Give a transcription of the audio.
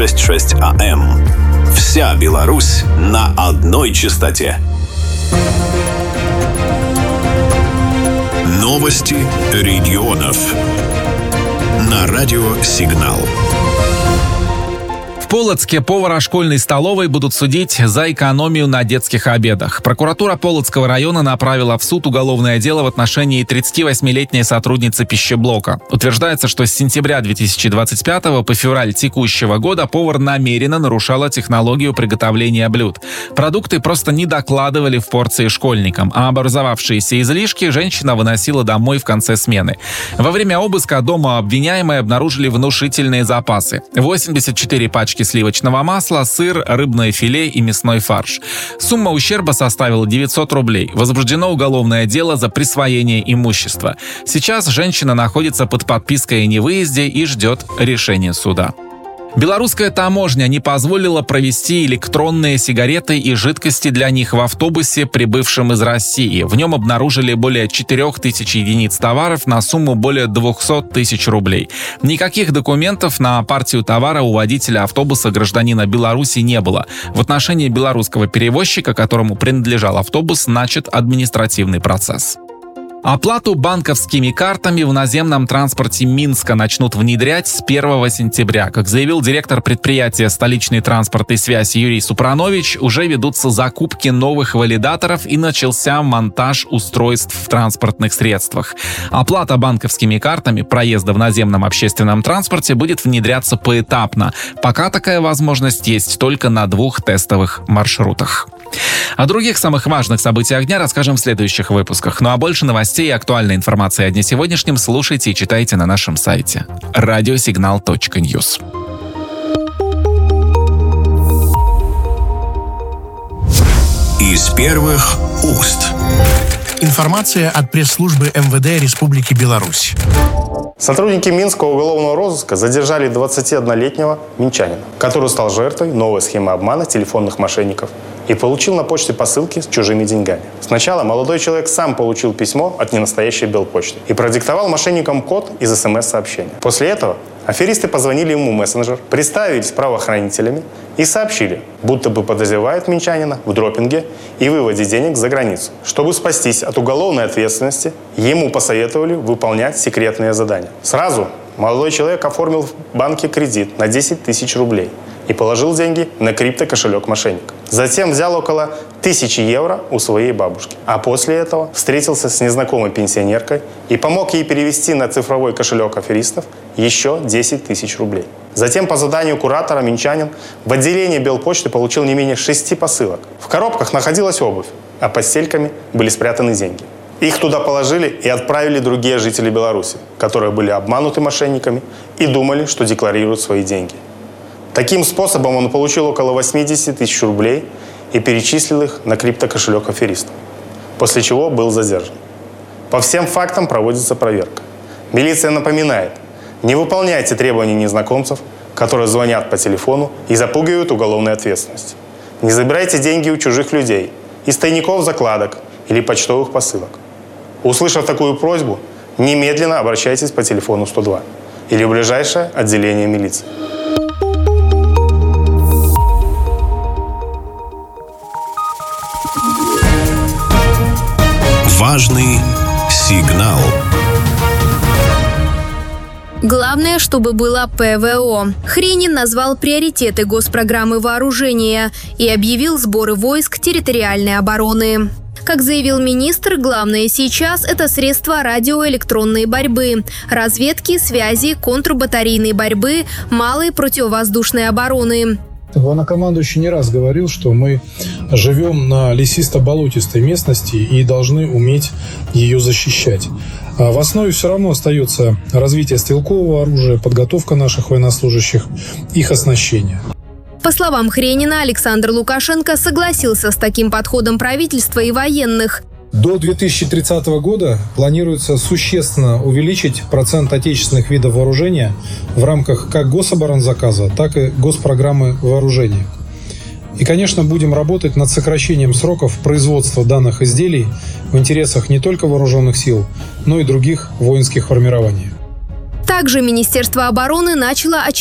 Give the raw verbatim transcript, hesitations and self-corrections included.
шесть шесть АМ. Вся Беларусь на одной частоте. Новости регионов. На радио «Сигнал». В Полоцке повара школьной столовой будут судить за экономию на детских обедах. Прокуратура Полоцкого района направила в суд уголовное дело в отношении тридцативосьмилетней сотрудницы пищеблока. Утверждается, что с сентября две тысячи двадцать пятого по февраль текущего года повар намеренно нарушала технологию приготовления блюд. Продукты просто не докладывали в порции школьникам, а образовавшиеся излишки женщина выносила домой в конце смены. Во время обыска дома обвиняемой обнаружили внушительные запасы. восемьдесят четыре пачки сливочного масла, сыр, рыбное филе и мясной фарш. Сумма ущерба составила девятьсот рублей. Возбуждено уголовное дело за присвоение имущества. Сейчас женщина находится под подпиской о невыезде и ждет решения суда. Белорусская таможня не позволила провести электронные сигареты и жидкости для них в автобусе, прибывшем из России. В нем обнаружили более четырех тысяч единиц товаров на сумму более двухсот тысяч рублей. Никаких документов на партию товара у водителя автобуса гражданина Беларуси не было. В отношении белорусского перевозчика, которому принадлежал автобус, начат административный процесс. Оплату банковскими картами в наземном транспорте Минска начнут внедрять с первого сентября. Как заявил директор предприятия «Столичный транспорт и связь» Юрий Супранович, уже ведутся закупки новых валидаторов и начался монтаж устройств в транспортных средствах. Оплата банковскими картами проезда в наземном общественном транспорте будет внедряться поэтапно. Пока такая возможность есть только на двух тестовых маршрутах. О других самых важных событиях дня расскажем в следующих выпусках. Ну а больше новостей и актуальной информации о дне сегодняшнем слушайте и читайте на нашем сайте радиосигнал точка ньюс. Из первых уст. Информация от пресс-службы эм вэ дэ Республики Беларусь. Сотрудники Минского уголовного розыска задержали двадцатиоднолетнего минчанина, который стал жертвой новой схемы обмана телефонных мошенников и получил на почте посылки с чужими деньгами. Сначала молодой человек сам получил письмо от ненастоящей Белпочты и продиктовал мошенникам код из эс эм эс-сообщения. После этого аферисты позвонили ему в мессенджер, представились правоохранителями и сообщили, будто бы подозревают минчанина в дропинге и выводе денег за границу. Чтобы спастись от уголовной ответственности, ему посоветовали выполнять секретные задания. Сразу молодой человек оформил в банке кредит на десять тысяч рублей и положил деньги на криптокошелек мошенника. Затем взял около тысячи евро у своей бабушки. А после этого встретился с незнакомой пенсионеркой и помог ей перевести на цифровой кошелек аферистов еще десять тысяч рублей. Затем по заданию куратора минчанин в отделении Белпочты получил не менее шести посылок. В коробках находилась обувь, а под стельками были спрятаны деньги. Их туда положили и отправили другие жители Беларуси, которые были обмануты мошенниками и думали, что декларируют свои деньги. Таким способом он получил около восемьдесят тысяч рублей и перечислил их на криптокошелек аферистов, после чего был задержан. По всем фактам проводится проверка. Милиция напоминает, не выполняйте требования незнакомцев, которые звонят по телефону и запугивают уголовной ответственностью. Не забирайте деньги у чужих людей, из тайников закладок или почтовых посылок. Услышав такую просьбу, немедленно обращайтесь по телефону сто два или в ближайшее отделение милиции. Важный сигнал. Главное, чтобы было пэ вэ о. Хренин назвал приоритеты госпрограммы вооружения и объявил сборы войск территориальной обороны. Как заявил министр, главное сейчас – это средства радиоэлектронной борьбы, разведки, связи, контрбатарейной борьбы, малой противовоздушной обороны. Главнокомандующий не раз говорил, что мы живем на лесисто-болотистой местности и должны уметь ее защищать. А в основе все равно остается развитие стрелкового оружия, подготовка наших военнослужащих, их оснащение. По словам Хренина, Александр Лукашенко согласился с таким подходом правительства и военных. До две тысячи тридцатого года планируется существенно увеличить процент отечественных видов вооружения в рамках как гособоронзаказа, так и госпрограммы вооружения. И, конечно, будем работать над сокращением сроков производства данных изделий в интересах не только вооруженных сил, но и других воинских формирований. Также Министерство обороны начало очередной